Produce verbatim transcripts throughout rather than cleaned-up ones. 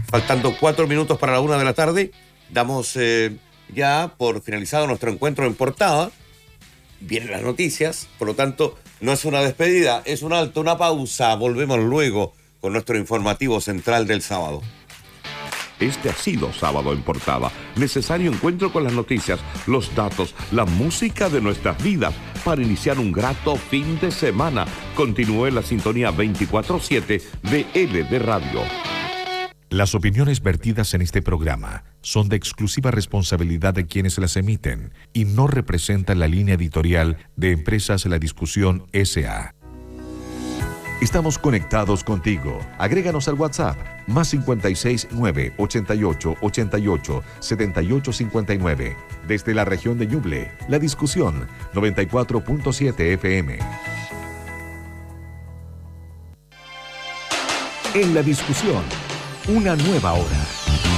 Faltando cuatro minutos para la una de la tarde, damos eh, ya por finalizado nuestro encuentro en portada. Vienen las noticias, por lo tanto, no es una despedida, es un alto, una pausa. Volvemos luego con nuestro informativo central del sábado. Este ha sido Sábado en Portada. Necesario encuentro con las noticias, los datos, la música de nuestras vidas para iniciar un grato fin de semana. Continúe la sintonía veinticuatro siete de L D Radio. Las opiniones vertidas en este programa son de exclusiva responsabilidad de quienes las emiten y no representan la línea editorial de Empresas La Discusión S A Estamos conectados contigo. Agréganos al WhatsApp más cincuenta y seis, nueve, ochenta y ocho, ochenta y ocho, setenta y ocho cincuenta y nueve. Desde la región de Ñuble, La Discusión, noventa y cuatro punto siete F M. En La Discusión, una nueva hora.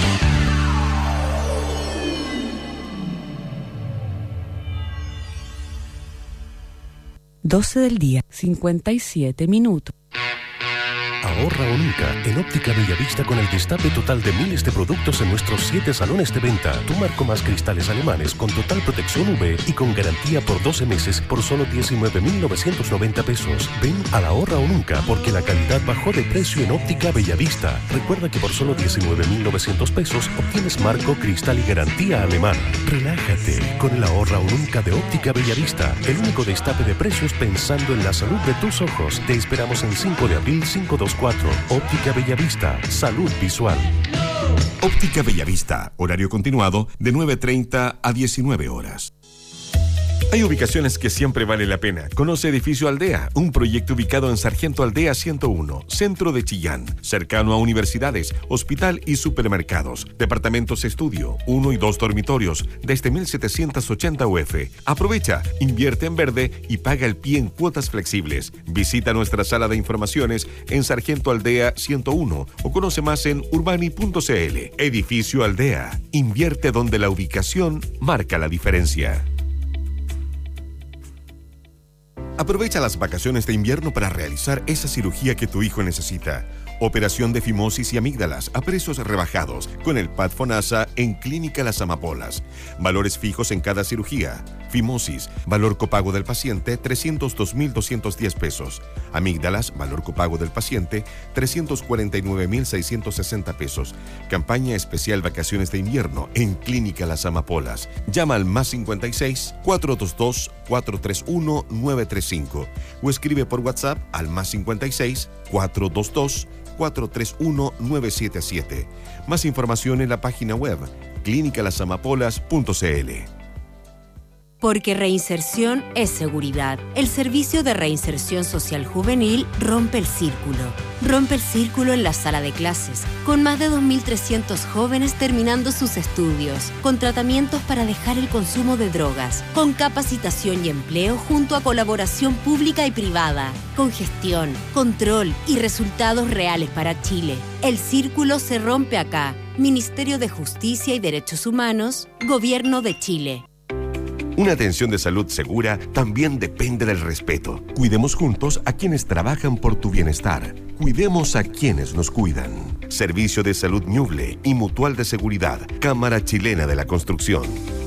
doce del día, cincuenta y siete minutos. Ahorra o nunca en Óptica Bellavista con el destape total de miles de productos en nuestros siete salones de venta. Tu marco más cristales alemanes con total protección U V y con garantía por doce meses por solo diecinueve mil novecientos noventa pesos. Ven al Ahorra o nunca porque la calidad bajó de precio en Óptica Bellavista. Recuerda que por solo diecinueve mil novecientos pesos obtienes marco, cristal y garantía alemana. Relájate con el Ahorra o nunca de Óptica Bellavista. El único destape de precios pensando en la salud de tus ojos. Te esperamos en cinco de abril, cinco dos cuatro. Óptica Bellavista. Salud visual. Óptica Bellavista. Horario continuado de nueve treinta a diecinueve horas. Hay ubicaciones que siempre vale la pena. Conoce Edificio Aldea, un proyecto ubicado en Sargento Aldea ciento uno, centro de Chillán, cercano a universidades, hospital y supermercados. Departamentos estudio, uno y dos dormitorios, desde mil setecientos ochenta U F. Aprovecha, invierte en verde y paga el pie en cuotas flexibles. Visita nuestra sala de informaciones en Sargento Aldea ciento uno o conoce más en urbani punto c l. Edificio Aldea. Invierte donde la ubicación marca la diferencia. Aprovecha las vacaciones de invierno para realizar esa cirugía que tu hijo necesita. Operación de fimosis y amígdalas a precios rebajados con el P A D FONASA en Clínica Las Amapolas. Valores fijos en cada cirugía. Fimosis, valor copago del paciente, trescientos dos mil doscientos diez pesos. Amígdalas, valor copago del paciente, trescientos cuarenta y nueve mil seiscientos sesenta pesos. Campaña especial vacaciones de invierno en Clínica Las Amapolas. Llama al más cincuenta y seis, cuatrocientos veintidós, cuatrocientos treinta y uno, nueve treinta y cinco o escribe por WhatsApp al más cincuenta y seis, cuatrocientos veintidós, cuatrocientos treinta y uno, nueve siete siete. Más información en la página web clínica las amapolas punto c l. Porque reinserción es seguridad. El Servicio de Reinserción Social Juvenil rompe el círculo. Rompe el círculo en la sala de clases, con más de dos mil trescientos jóvenes terminando sus estudios, con tratamientos para dejar el consumo de drogas, con capacitación y empleo junto a colaboración pública y privada, con gestión, control y resultados reales para Chile. El círculo se rompe acá. Ministerio de Justicia y Derechos Humanos, Gobierno de Chile. Una atención de salud segura también depende del respeto. Cuidemos juntos a quienes trabajan por tu bienestar. Cuidemos a quienes nos cuidan. Servicio de Salud Ñuble y Mutual de Seguridad, Cámara Chilena de la Construcción.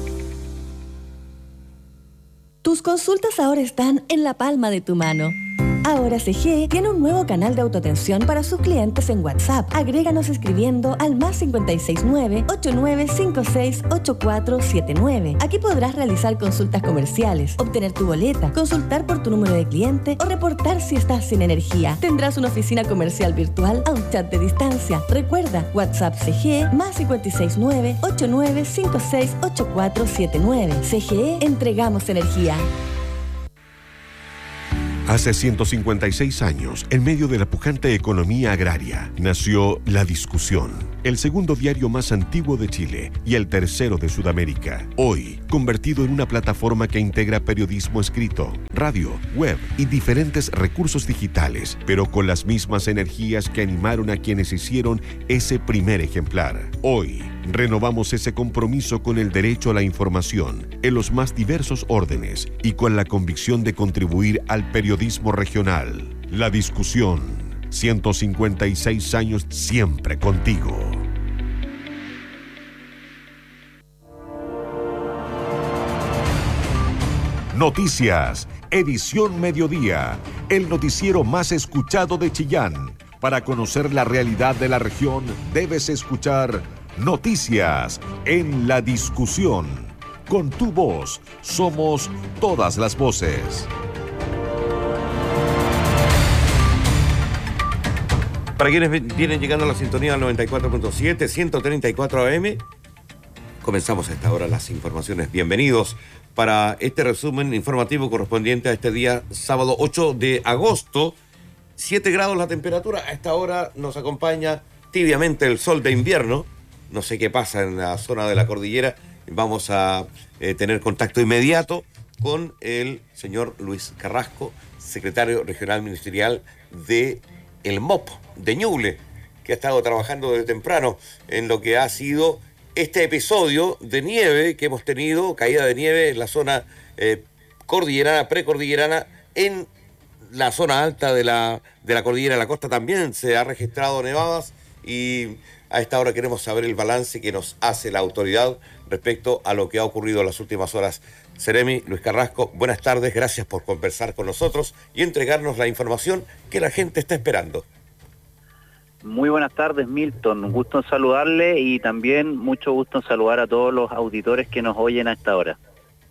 Tus consultas ahora están en la palma de tu mano. Ahora C G E tiene un nuevo canal de autoatención para sus clientes en WhatsApp. Agréganos escribiendo al más cincuenta y seis, nueve, ochenta y nueve, cincuenta y seis, ochenta y cuatro setenta y nueve. Aquí podrás realizar consultas comerciales, obtener tu boleta, consultar por tu número de cliente o reportar si estás sin energía. Tendrás una oficina comercial virtual a un chat de distancia. Recuerda, WhatsApp C G E más cincuenta y seis, nueve, ochenta y nueve, cincuenta y seis, ochenta y cuatro setenta y nueve. C G E, entregamos energía. Hace ciento cincuenta y seis años, en medio de la pujante economía agraria, nació La Discusión, el segundo diario más antiguo de Chile y el tercero de Sudamérica. Hoy, convertido en una plataforma que integra periodismo escrito, radio, web y diferentes recursos digitales, pero con las mismas energías que animaron a quienes hicieron ese primer ejemplar. Hoy, renovamos ese compromiso con el derecho a la información en los más diversos órdenes y con la convicción de contribuir al periodismo regional. La Discusión, ciento cincuenta y seis años siempre contigo. Noticias, edición mediodía, el noticiero más escuchado de Chillán. Para conocer la realidad de la región, debes escuchar Noticias en la discusión. Con tu voz, somos todas las voces. Para quienes vienen llegando a la sintonía del noventa y cuatro punto siete, ciento treinta y cuatro A M, comenzamos a esta hora las informaciones. Bienvenidos para este resumen informativo correspondiente a este día, sábado ocho de agosto. siete grados la temperatura. A esta hora nos acompaña tibiamente el sol de invierno. No sé qué pasa en la zona de la cordillera. Vamos a eh, tener contacto inmediato con el señor Luis Carrasco, secretario regional ministerial de el M O P de Ñuble, que ha estado trabajando desde temprano en lo que ha sido este episodio de nieve que hemos tenido, caída de nieve en la zona eh, cordillerana, precordillerana, en la zona alta de la, de la cordillera de la costa también se ha registrado nevadas, y a esta hora queremos saber el balance que nos hace la autoridad respecto a lo que ha ocurrido en las últimas horas. Seremi, Luis Carrasco, buenas tardes, gracias por conversar con nosotros y entregarnos la información que la gente está esperando. Muy buenas tardes, Milton, un gusto en saludarle y también mucho gusto en saludar a todos los auditores que nos oyen a esta hora.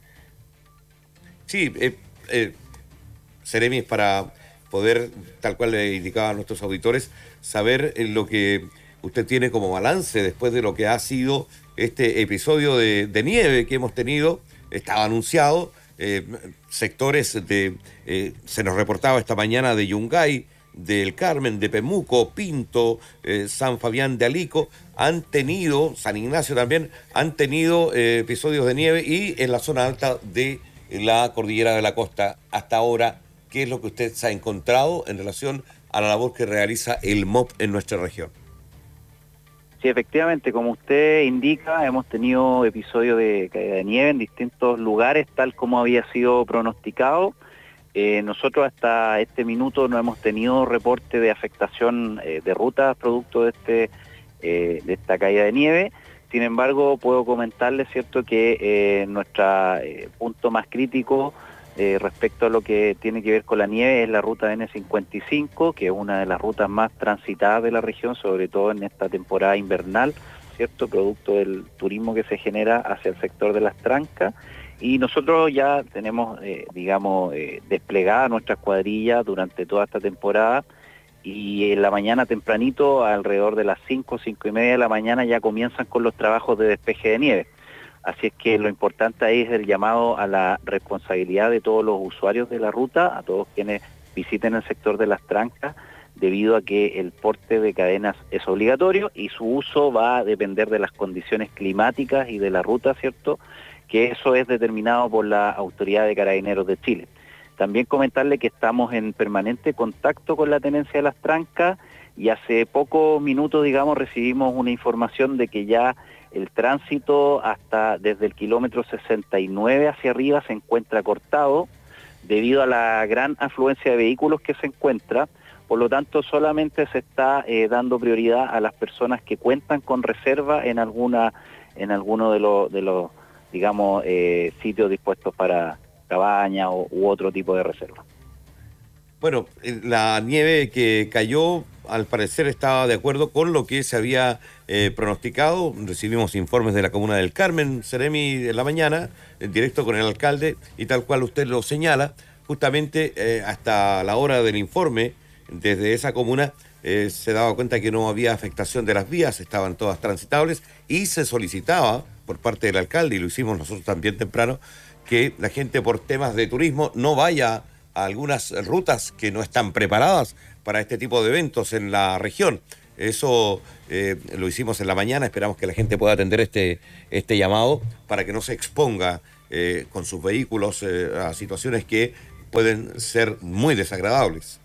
Sí, eh, eh, Seremi, es para poder, tal cual le indicaba a nuestros auditores, saber eh, lo que usted tiene como balance después de lo que ha sido este episodio de, de nieve que hemos tenido. Estaba anunciado, eh, sectores de, eh, se nos reportaba esta mañana de Yungay, del Carmen, de Pemuco, Pinto, eh, San Fabián de Alico, han tenido, San Ignacio también, han tenido eh, episodios de nieve, y en la zona alta de la cordillera de la costa. Hasta ahora, ¿qué es lo que usted se ha encontrado en relación a la labor que realiza el M O P en nuestra región? Sí, efectivamente, como usted indica, hemos tenido episodios de caída de nieve en distintos lugares, tal como había sido pronosticado. Eh, nosotros hasta este minuto no hemos tenido reporte de afectación eh, de rutas producto de, este, eh, de esta caída de nieve. Sin embargo, puedo comentarles, cierto, que eh, nuestro eh, punto más crítico eh, respecto a lo que tiene que ver con la nieve es la ruta N cincuenta y cinco, que es una de las rutas más transitadas de la región, sobre todo en esta temporada invernal, cierto, producto del turismo que se genera hacia el sector de las trancas. Y nosotros ya tenemos, eh, digamos, eh, desplegada nuestra escuadrilla durante toda esta temporada, y en la mañana tempranito, alrededor de las cinco, cinco y media de la mañana, ya comienzan con los trabajos de despeje de nieve. Así es que lo importante ahí es el llamado a la responsabilidad de todos los usuarios de la ruta, a todos quienes visiten el sector de las trancas, debido a que el porte de cadenas es obligatorio y su uso va a depender de las condiciones climáticas y de la ruta, ¿cierto?, que eso es determinado por la Autoridad de Carabineros de Chile. También comentarle que estamos en permanente contacto con la tenencia de las trancas, y hace pocos minutos, digamos, recibimos una información de que ya el tránsito hasta desde el kilómetro sesenta y nueve hacia arriba se encuentra cortado debido a la gran afluencia de vehículos que se encuentra. Por lo tanto, solamente se está eh, dando prioridad a las personas que cuentan con reserva en alguna, en alguno de los, de los digamos, eh, sitios dispuestos para cabañas o, u otro tipo de reserva. Bueno, la nieve que cayó, al parecer, estaba de acuerdo con lo que se había eh, pronosticado. Recibimos informes de la comuna del Carmen, Seremi, en la mañana, en directo con el alcalde, y tal cual usted lo señala, justamente eh, hasta la hora del informe, desde esa comuna, eh, se daba cuenta que no había afectación de las vías, estaban todas transitables, y se solicitaba por parte del alcalde, y lo hicimos nosotros también temprano, que la gente, por temas de turismo, no vaya a algunas rutas que no están preparadas para este tipo de eventos en la región. Eso eh, lo hicimos en la mañana, esperamos que la gente pueda atender este, este llamado para que no se exponga eh, con sus vehículos eh, a situaciones que pueden ser muy desagradables.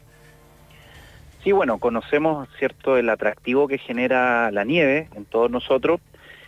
Sí, bueno, conocemos, cierto, el atractivo que genera la nieve en todos nosotros,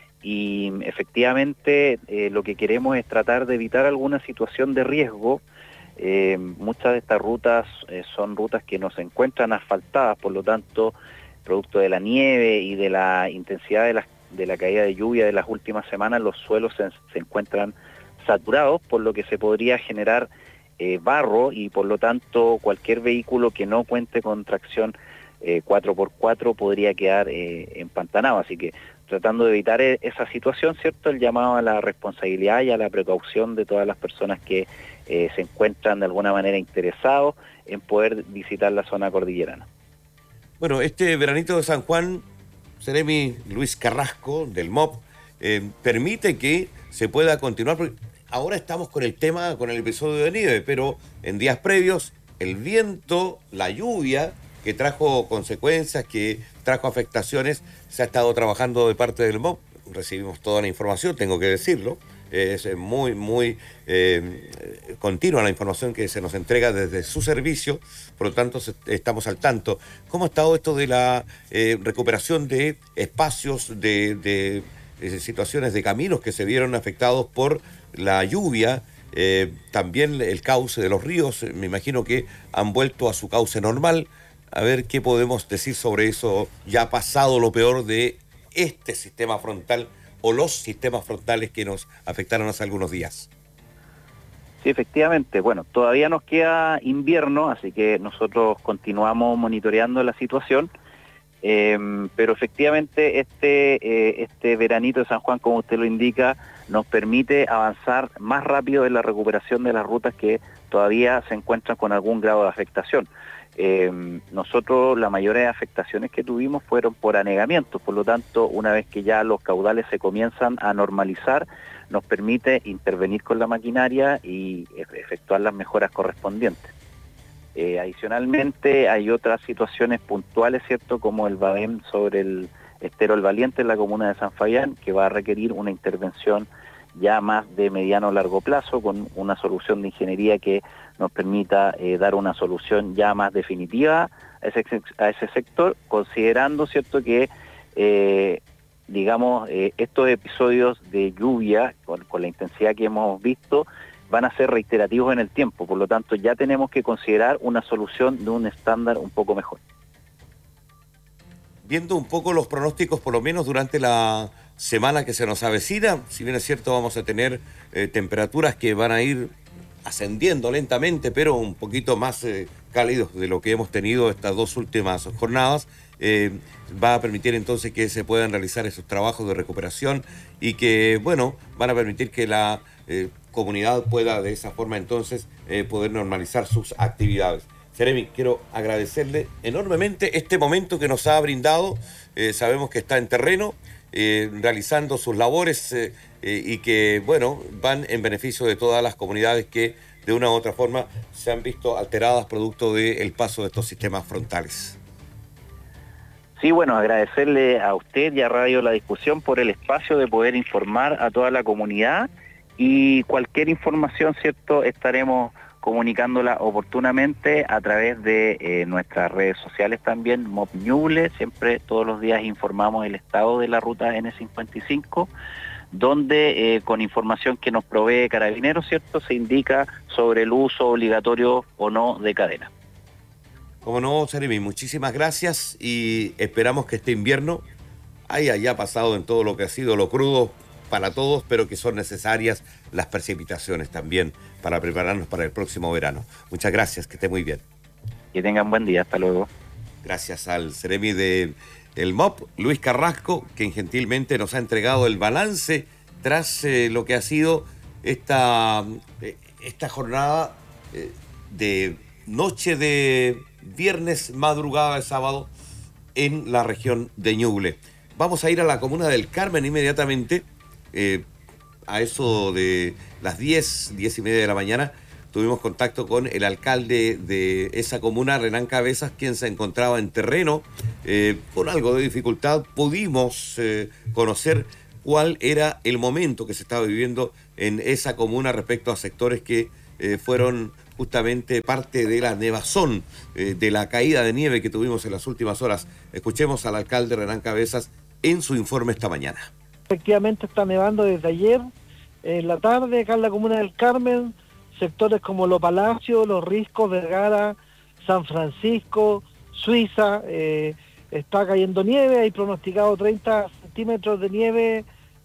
y efectivamente eh, lo que queremos es tratar de evitar alguna situación de riesgo. Eh, muchas de estas rutas eh, son rutas que no se encuentran asfaltadas, por lo tanto, producto de la nieve y de la intensidad de la, de la caída de lluvia de las últimas semanas, los suelos se, se encuentran saturados, por lo que se podría generar eh, barro y por lo tanto cualquier vehículo que no cuente con tracción eh, cuatro por cuatro podría quedar eh, empantanado. Así que tratando de evitar e- esa situación, ¿cierto? El llamado a la responsabilidad y a la precaución de todas las personas que eh, se encuentran de alguna manera interesados en poder visitar la zona cordillerana. Bueno, este veranito de San Juan, Seremi Luis Carrasco, del M O P, eh, permite que se pueda continuar, porque ahora estamos con el tema, con el episodio de nieve, pero en días previos, el viento, la lluvia, que trajo consecuencias, que trajo afectaciones, se ha estado trabajando de parte del M O P, recibimos toda la información, tengo que decirlo, es muy, muy eh, continua la información que se nos entrega desde su servicio, por lo tanto estamos al tanto. ¿Cómo ha estado esto de la eh, recuperación de espacios, de, de, de situaciones de caminos que se vieron afectados por la lluvia? Eh, también el cauce de los ríos, me imagino que han vuelto a su cauce normal. A ver qué podemos decir sobre eso, ya ha pasado lo peor de este sistema frontal o los sistemas frontales que nos afectaron hace algunos días. Sí, efectivamente. Bueno, todavía nos queda invierno, así que nosotros continuamos monitoreando la situación, eh, pero efectivamente este, eh, este veranito de San Juan, como usted lo indica, nos permite avanzar más rápido en la recuperación de las rutas que todavía se encuentran con algún grado de afectación. Eh, nosotros la mayoría de afectaciones que tuvimos fueron por anegamiento, por lo tanto una vez que ya los caudales se comienzan a normalizar, nos permite intervenir con la maquinaria y efectuar las mejoras correspondientes. Eh, adicionalmente hay otras situaciones puntuales, ¿cierto?, como el VADEM sobre el estero El Valiente en la comuna de San Fabián, que va a requerir una intervención ya más de mediano o largo plazo, con una solución de ingeniería que nos permita eh, dar una solución ya más definitiva a ese, a ese sector, considerando, cierto, que eh, digamos eh, estos episodios de lluvia con, con la intensidad que hemos visto van a ser reiterativos en el tiempo, por lo tanto ya tenemos que considerar una solución de un estándar un poco mejor. Viendo un poco los pronósticos, por lo menos durante la semana que se nos avecina, si bien es cierto vamos a tener eh, temperaturas que van a ir ascendiendo lentamente, pero un poquito más eh, cálidos de lo que hemos tenido estas dos últimas jornadas, eh, va a permitir entonces que se puedan realizar esos trabajos de recuperación y que, bueno, van a permitir que la eh, comunidad pueda de esa forma entonces eh, poder normalizar sus actividades. Seremi, quiero agradecerle enormemente este momento que nos ha brindado. Eh, sabemos que está en terreno, eh, realizando sus labores eh, eh, y que, bueno, van en beneficio de todas las comunidades que de una u otra forma se han visto alteradas producto del paso de estos sistemas frontales. Sí, bueno, agradecerle a usted y a Radio La Discusión por el espacio de poder informar a toda la comunidad y cualquier información, ¿cierto?, estaremos comunicándola oportunamente a través de eh, nuestras redes sociales también, M O P Ñuble. Siempre todos los días informamos el estado de la ruta ene cincuenta y cinco, donde eh, con información que nos provee Carabineros, ¿cierto?, se indica sobre el uso obligatorio o no de cadena. Como no, Seremi, muchísimas gracias y esperamos que este invierno haya ya pasado en todo lo que ha sido lo crudo para todos, pero que son necesarias las precipitaciones también para prepararnos para el próximo verano. Muchas gracias, que esté muy bien. Que tengan buen día, hasta luego. Gracias al Seremi del M O P, Luis Carrasco, quien gentilmente nos ha entregado el balance tras eh, lo que ha sido esta, eh, esta jornada eh, de noche de viernes, madrugada de sábado en la región de Ñuble. Vamos a ir a la comuna del Carmen inmediatamente. Eh, a eso de las diez, diez y media de la mañana, tuvimos contacto con el alcalde de esa comuna, Renán Cabezas, quien se encontraba en terreno. Eh, con algo de dificultad pudimos eh, conocer cuál era el momento que se estaba viviendo en esa comuna respecto a sectores que eh, fueron justamente parte de la nevazón, eh, de la caída de nieve que tuvimos en las últimas horas. Escuchemos al alcalde Renán Cabezas en su informe esta mañana. Efectivamente está nevando desde ayer en la tarde acá en la comuna del Carmen, sectores como Los Palacios, Los Riscos, Vergara, San Francisco, Suiza, eh, está cayendo nieve, hay pronosticado treinta centímetros de nieve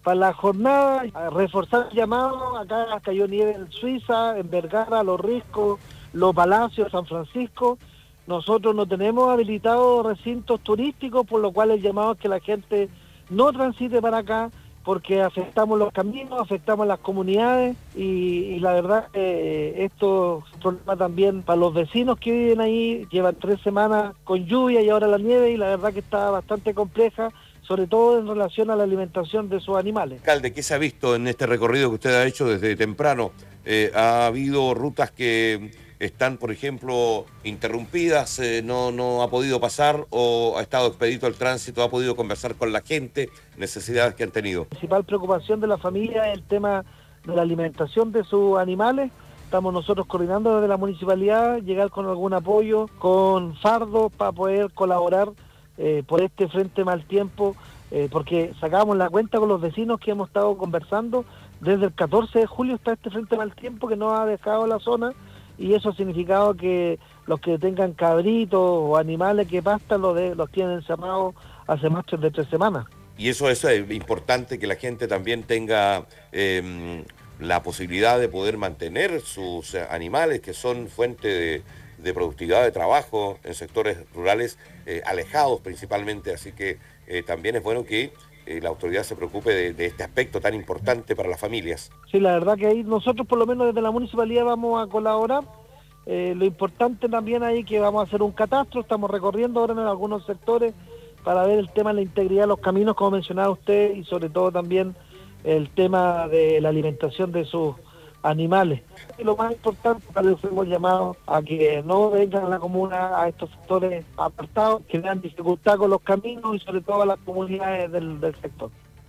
para la jornada, a reforzar el llamado. Acá cayó nieve en Suiza, en Vergara, Los Riscos, Los Palacios, San Francisco. Nosotros no tenemos habilitados recintos turísticos, por lo cual el llamado es que la gente no transite para acá, porque afectamos los caminos, afectamos las comunidades y, y la verdad eh, esto es un problema también para los vecinos que viven ahí. Llevan tres semanas con lluvia y ahora la nieve, y la verdad que está bastante compleja, sobre todo en relación a la alimentación de sus animales. Alcalde, ¿qué se ha visto en este recorrido que usted ha hecho desde temprano? Eh, ¿Ha habido rutas que están, por ejemplo, interrumpidas, eh, no, no ha podido pasar, o ha estado expedito el tránsito, ha podido conversar con la gente, necesidades que han tenido? La principal preocupación de la familia es el tema de la alimentación de sus animales. Estamos nosotros coordinando desde la municipalidad, llegar con algún apoyo, con fardos para poder colaborar eh, por este frente mal tiempo, eh, porque sacamos la cuenta con los vecinos que hemos estado conversando. Desde el catorce de julio está este frente mal tiempo que no ha dejado la zona, y eso ha significado que los que tengan cabritos o animales que pastan los, de, los tienen encerrados hace más de tres semanas. Y eso, eso es importante, que la gente también tenga eh, la posibilidad de poder mantener sus animales, que son fuente de, de productividad, de trabajo en sectores rurales eh, alejados principalmente. Así que eh, también es bueno que eh, la autoridad se preocupe de, de este aspecto tan importante para las familias. Sí, la verdad que ahí nosotros por lo menos desde la municipalidad vamos a colaborar. Eh, lo importante también ahí que vamos a hacer un catastro, estamos recorriendo ahora en algunos sectores para ver el tema de la integridad de los caminos, como mencionaba usted, y sobre todo también el tema de la alimentación de sus animales. Y lo más importante, para eso hemos llamado a que no vengan a la comuna, a estos sectores apartados, que dan dificultad con los caminos y sobre todo a las comunidades del, del sector.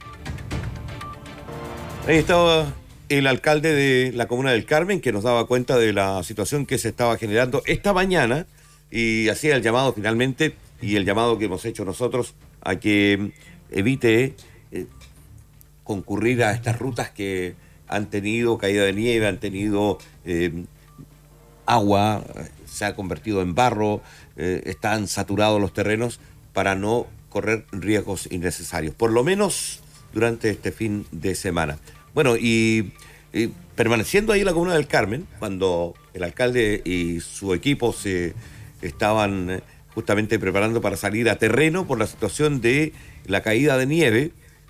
Ahí estaba el alcalde de la comuna del Carmen, que nos daba cuenta de la situación que se estaba generando esta mañana y hacía el llamado finalmente, y el llamado que hemos hecho nosotros, a que evite eh, concurrir a estas rutas que han tenido caída de nieve, han tenido eh, agua, se ha convertido en barro, eh, están saturados los terrenos, para no correr riesgos innecesarios, por lo menos durante este fin de semana. Bueno, y, y permaneciendo ahí en la comuna del Carmen, cuando el alcalde y su equipo se estaban justamente preparando para salir a terreno por la situación de la caída de nieve,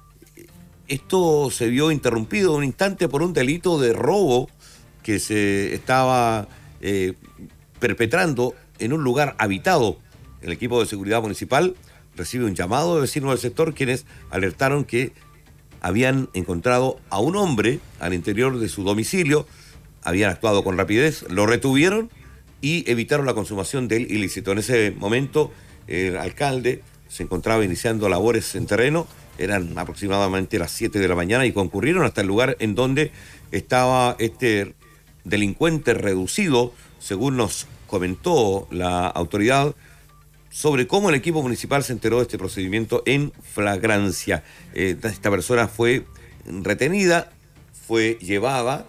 esto se vio interrumpido un instante por un delito de robo que se estaba eh, perpetrando en un lugar habitado. El equipo de seguridad municipal recibe un llamado de vecinos del sector, quienes alertaron que habían encontrado a un hombre al interior de su domicilio, habían actuado con rapidez, lo retuvieron y evitaron la consumación del ilícito. En ese momento el alcalde se encontraba iniciando labores en terreno. Eran aproximadamente las siete de la mañana y concurrieron hasta el lugar en donde estaba este delincuente reducido, según nos comentó la autoridad, sobre cómo el equipo municipal se enteró de este procedimiento en flagrancia. Eh, esta persona fue retenida, fue llevada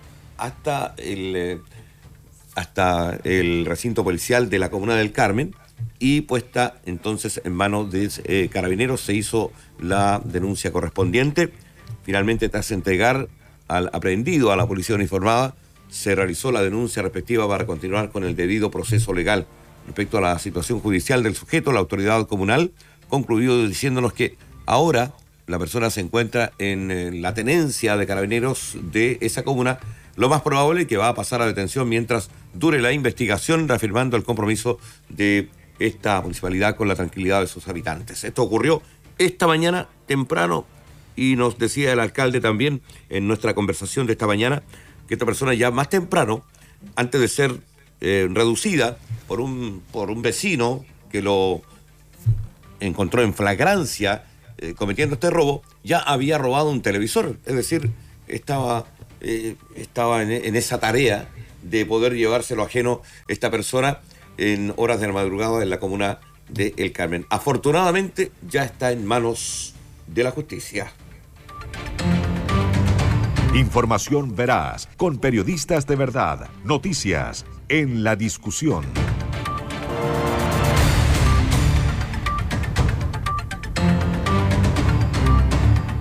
hasta el, eh, hasta el recinto policial de la comuna del Carmen, y puesta entonces en manos de eh, Carabineros. Se hizo la denuncia correspondiente. Finalmente, tras entregar al aprehendido a la policía uniformada, se realizó la denuncia respectiva para continuar con el debido proceso legal. Respecto a la situación judicial del sujeto, la autoridad comunal concluyó diciéndonos que ahora la persona se encuentra en eh, la tenencia de Carabineros de esa comuna. Lo más probable es que va a pasar a detención mientras dure la investigación, reafirmando el compromiso de esta municipalidad con la tranquilidad de sus habitantes. Esto ocurrió esta mañana temprano, y nos decía el alcalde también en nuestra conversación de esta mañana que esta persona ya más temprano, antes de ser eh, reducida por un, por un vecino que lo encontró en flagrancia eh, cometiendo este robo, ya había robado un televisor. Es decir, estaba, eh, estaba en, en esa tarea de poder llevárselo ajeno esta persona en horas de la madrugada en la comuna de El Carmen. Afortunadamente ya está en manos de la justicia. Información veraz, con periodistas de verdad. Noticias en la discusión.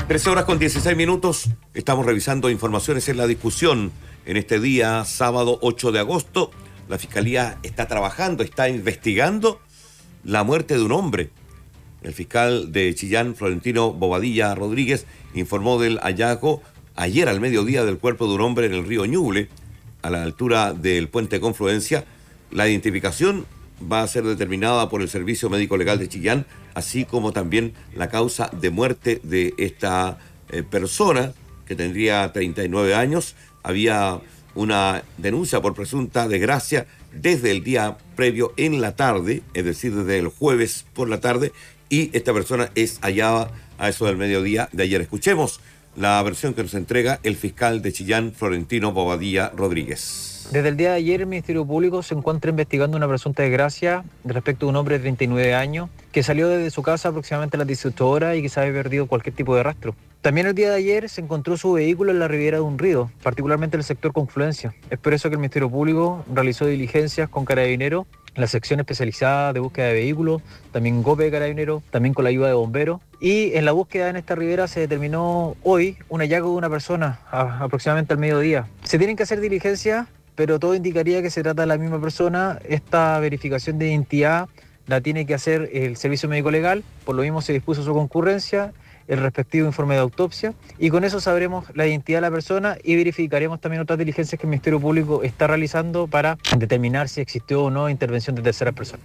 trece horas con dieciséis minutos. Estamos revisando informaciones en la discusión. En este día, sábado ocho de agosto, la Fiscalía está trabajando, está investigando la muerte de un hombre. El fiscal de Chillán, Florentino Bobadilla Rodríguez, informó del hallazgo ayer al mediodía del cuerpo de un hombre en el río Ñuble, a la altura del puente Confluencia. La identificación va a ser determinada por el Servicio Médico Legal de Chillán, así como también la causa de muerte de esta eh, persona, que tendría treinta y nueve años. Había una denuncia por presunta desgracia desde el día previo en la tarde, es decir, desde el jueves por la tarde, y esta persona es hallada a eso del mediodía de ayer. Escuchemos la versión que nos entrega el fiscal de Chillán, Florentino Bobadilla Rodríguez. Desde el día de ayer, el Ministerio Público se encuentra investigando una presunta desgracia respecto a un hombre de treinta y nueve años que salió desde su casa aproximadamente a las dieciocho horas y que se había perdido cualquier tipo de rastro. También el día de ayer se encontró su vehículo en la ribera de un río, particularmente en el sector Confluencia. Es por eso que el Ministerio Público realizó diligencias con Carabineros, la sección especializada de búsqueda de vehículos, también GOPE de Carabineros, también con la ayuda de bomberos. Y en la búsqueda en esta ribera se determinó hoy un hallazgo de una persona a, aproximadamente al mediodía. Se tienen que hacer diligencias, pero todo indicaría que se trata de la misma persona. Esta verificación de identidad la tiene que hacer el Servicio Médico Legal, por lo mismo se dispuso su concurrencia, el respectivo informe de autopsia, y con eso sabremos la identidad de la persona y verificaremos también otras diligencias que el Ministerio Público está realizando para determinar si existió o no intervención de terceras personas.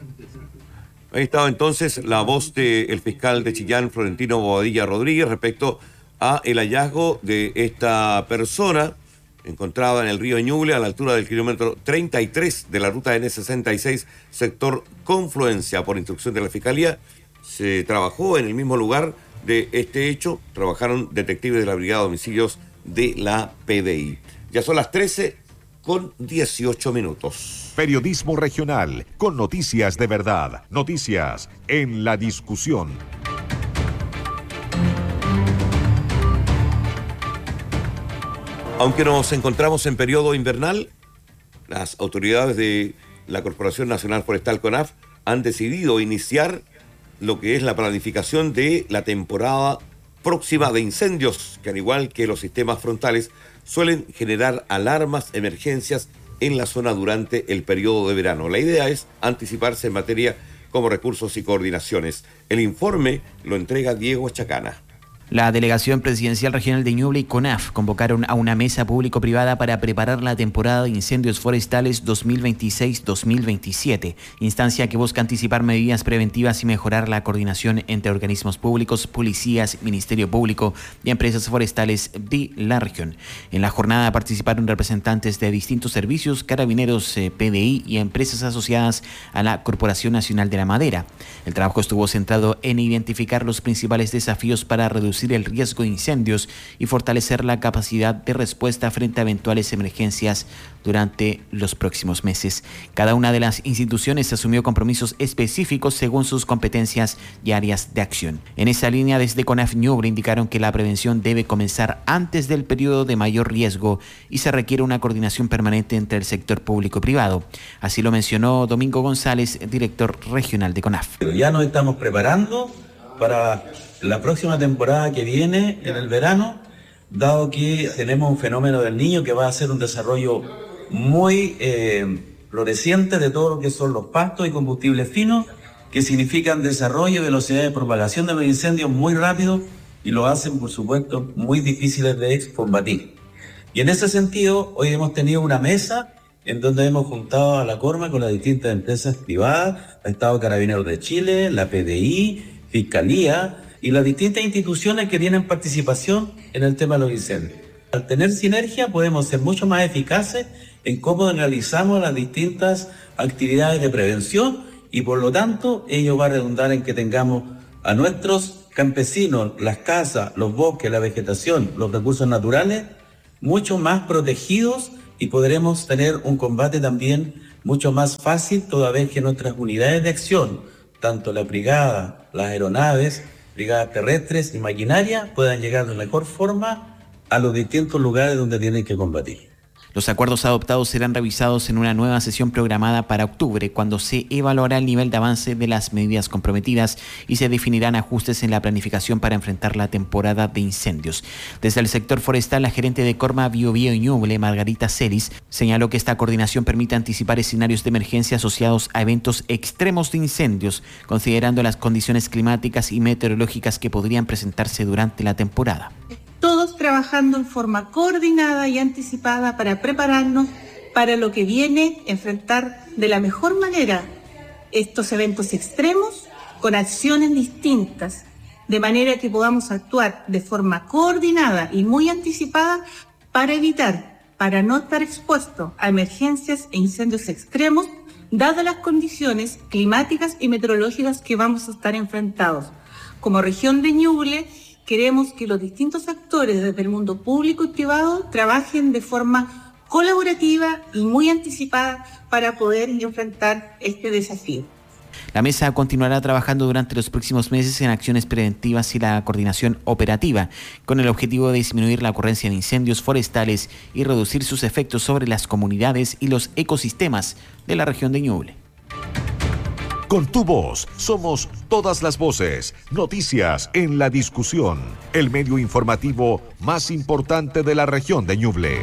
Ahí estaba entonces la voz del fiscal de Chillán, Florentino Bobadilla Rodríguez, respecto a el hallazgo de esta persona encontrada en el río Ñuble a la altura del kilómetro treinta y tres de la ruta ene sesenta y seis, sector Confluencia. Por instrucción de la Fiscalía, se trabajó en el mismo lugar de este hecho, trabajaron detectives de la Brigada de Homicidios de la P D I. Ya son las trece con dieciocho minutos. Periodismo regional, con noticias de verdad, noticias en la discusión. Aunque nos encontramos en periodo invernal, las autoridades de la Corporación Nacional Forestal CONAF han decidido iniciar lo que es la planificación de la temporada próxima de incendios, que al igual que los sistemas frontales suelen generar alarmas, emergencias en la zona durante el periodo de verano. La idea es anticiparse en materia como recursos y coordinaciones. El informe lo entrega Diego Chacana. La Delegación Presidencial Regional de Ñuble y CONAF convocaron a una mesa público-privada para preparar la temporada de incendios forestales dos mil veintiséis dos mil veintisiete, instancia que busca anticipar medidas preventivas y mejorar la coordinación entre organismos públicos, policías, Ministerio Público y empresas forestales de la región. En la jornada participaron representantes de distintos servicios, Carabineros, P D I y empresas asociadas a la Corporación Nacional de la Madera. El trabajo estuvo centrado en identificar los principales desafíos para reducir el riesgo de incendios y fortalecer la capacidad de respuesta frente a eventuales emergencias durante los próximos meses. Cada una de las instituciones asumió compromisos específicos según sus competencias y áreas de acción. En esa línea, desde CONAF Ñuble indicaron que la prevención debe comenzar antes del periodo de mayor riesgo y se requiere una coordinación permanente entre el sector público y privado. Así lo mencionó Domingo González, director regional de CONAF. Pero ya nos estamos preparando para la próxima temporada que viene en el verano, dado que tenemos un fenómeno del Niño que va a ser un desarrollo muy eh, floreciente de todo lo que son los pastos y combustibles finos, que significan desarrollo y velocidad de propagación de los incendios muy rápido y lo hacen, por supuesto, muy difíciles de combatir. Y en ese sentido, hoy hemos tenido una mesa en donde hemos juntado a la Corma con las distintas empresas privadas, ha estado Carabineros de Chile, la P D I, Fiscalía y las distintas instituciones que tienen participación en el tema de los incendios. Al tener sinergia podemos ser mucho más eficaces en cómo realizamos las distintas actividades de prevención y por lo tanto ello va a redundar en que tengamos a nuestros campesinos, las casas, los bosques, la vegetación, los recursos naturales mucho más protegidos y podremos tener un combate también mucho más fácil toda vez que nuestras unidades de acción, tanto la brigada, las aeronaves, brigadas terrestres y maquinaria puedan llegar de mejor forma a los distintos lugares donde tienen que combatir. Los acuerdos adoptados serán revisados en una nueva sesión programada para octubre, cuando se evaluará el nivel de avance de las medidas comprometidas y se definirán ajustes en la planificación para enfrentar la temporada de incendios. Desde el sector forestal, la gerente de Corma Biobío y Ñuble, Margarita Celis, señaló que esta coordinación permite anticipar escenarios de emergencia asociados a eventos extremos de incendios, considerando las condiciones climáticas y meteorológicas que podrían presentarse durante la temporada. Todos trabajando en forma coordinada y anticipada para prepararnos para lo que viene, enfrentar de la mejor manera estos eventos extremos con acciones distintas, de manera que podamos actuar de forma coordinada y muy anticipada para evitar, para no estar expuestos a emergencias e incendios extremos, dadas las condiciones climáticas y meteorológicas que vamos a estar enfrentados. Como región de Ñuble, queremos que los distintos actores desde el mundo público y privado trabajen de forma colaborativa y muy anticipada para poder enfrentar este desafío. La mesa continuará trabajando durante los próximos meses en acciones preventivas y la coordinación operativa, con el objetivo de disminuir la ocurrencia de incendios forestales y reducir sus efectos sobre las comunidades y los ecosistemas de la región de Ñuble. Con tu voz somos todas las voces. Noticias en la discusión. El medio informativo más importante de la región de Ñuble.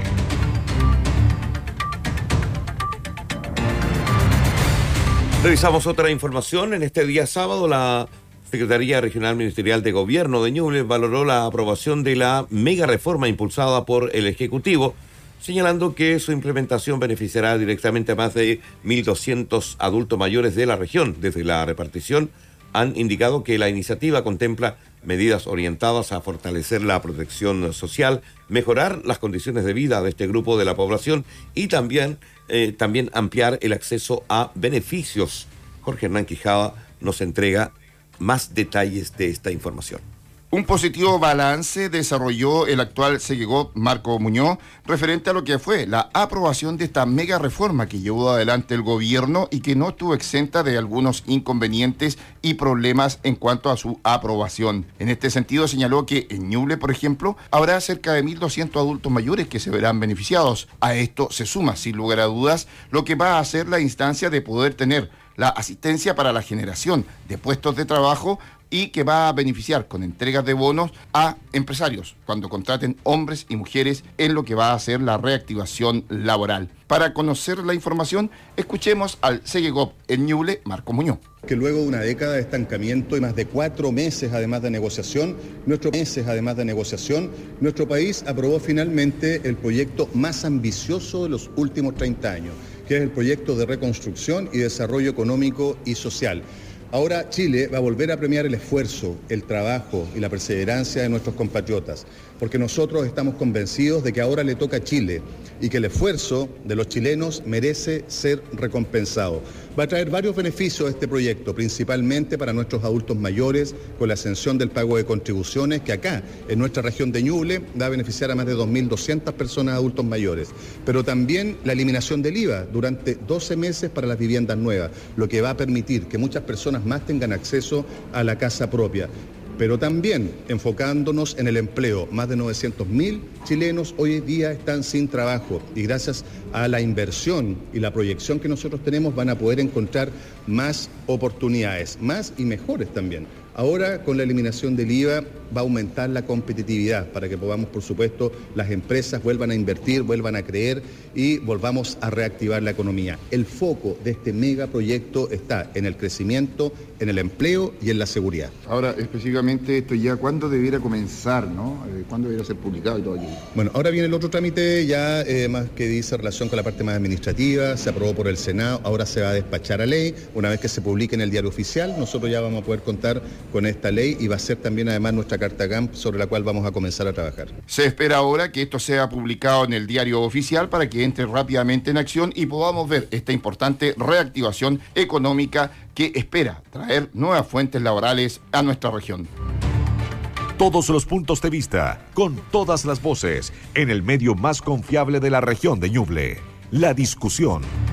Revisamos otra información. En este día sábado, la Secretaría Regional Ministerial de Gobierno de Ñuble valoró la aprobación de la mega reforma impulsada por el Ejecutivo, señalando que su implementación beneficiará directamente a más de mil doscientos adultos mayores de la región. Desde la repartición han indicado que la iniciativa contempla medidas orientadas a fortalecer la protección social, mejorar las condiciones de vida de este grupo de la población y también, eh, también ampliar el acceso a beneficios. Jorge Hernán Quijada nos entrega más detalles de esta información. Un positivo balance desarrolló el actual Segegop Marco Muñoz referente a lo que fue la aprobación de esta mega reforma que llevó adelante el gobierno y que no estuvo exenta de algunos inconvenientes y problemas en cuanto a su aprobación. En este sentido señaló que en Ñuble, por ejemplo, habrá cerca de mil doscientos adultos mayores que se verán beneficiados. A esto se suma, sin lugar a dudas, lo que va a ser la instancia de poder tener la asistencia para la generación de puestos de trabajo y que va a beneficiar con entregas de bonos a empresarios cuando contraten hombres y mujeres en lo que va a ser la reactivación laboral. Para conocer la información, escuchemos al Segegop en Ñuble, Marco Muñoz. Que luego de una década de estancamiento y más de cuatro meses además de negociación, nuestro meses además de negociación, nuestro país aprobó finalmente el proyecto más ambicioso de los últimos treinta años, que es el proyecto de reconstrucción y desarrollo económico y social. Ahora Chile va a volver a premiar el esfuerzo, el trabajo y la perseverancia de nuestros compatriotas, porque nosotros estamos convencidos de que ahora le toca a Chile y que el esfuerzo de los chilenos merece ser recompensado. Va a traer varios beneficios este proyecto, principalmente para nuestros adultos mayores, con la ascensión del pago de contribuciones, que acá, en nuestra región de Ñuble, va a beneficiar a más de dos mil doscientas personas adultos mayores. Pero también la eliminación del I V A durante doce meses para las viviendas nuevas, lo que va a permitir que muchas personas más tengan acceso a la casa propia. Pero también enfocándonos en el empleo. Más de novecientos mil chilenos hoy día están sin trabajo y gracias a la inversión y la proyección que nosotros tenemos van a poder encontrar más oportunidades, más y mejores también. Ahora, con la eliminación del I V A, va a aumentar la competitividad para que podamos, por supuesto, las empresas vuelvan a invertir, vuelvan a creer y volvamos a reactivar la economía. El foco de este megaproyecto está en el crecimiento, en el empleo y en la seguridad. Ahora, específicamente, esto ya, ¿cuándo debiera comenzar, no? ¿Cuándo debiera ser publicado y todo aquello? Bueno, ahora viene el otro trámite ya eh, más que dice relación con la parte más administrativa, se aprobó por el Senado, ahora se va a despachar a ley. Una vez que se publique en el diario oficial, nosotros ya vamos a poder contar con esta ley y va a ser también además nuestra carta G A M P sobre la cual vamos a comenzar a trabajar. Se espera ahora que esto sea publicado en el diario oficial para que entre rápidamente en acción y podamos ver esta importante reactivación económica que espera traer nuevas fuentes laborales a nuestra región. Todos los puntos de vista, con todas las voces, en el medio más confiable de la región de Ñuble. La discusión.